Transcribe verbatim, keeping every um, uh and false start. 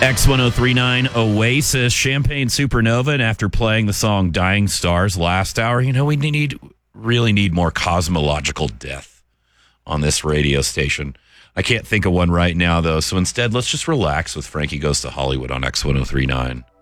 X ten thirty-nine Oasis, Champagne Supernova, and after playing the song Dying Stars last hour, you know, we need really need more cosmological death on this radio station. I can't think of one right now, though, so instead, let's just relax with Frankie Goes to Hollywood on X ten thirty-nine.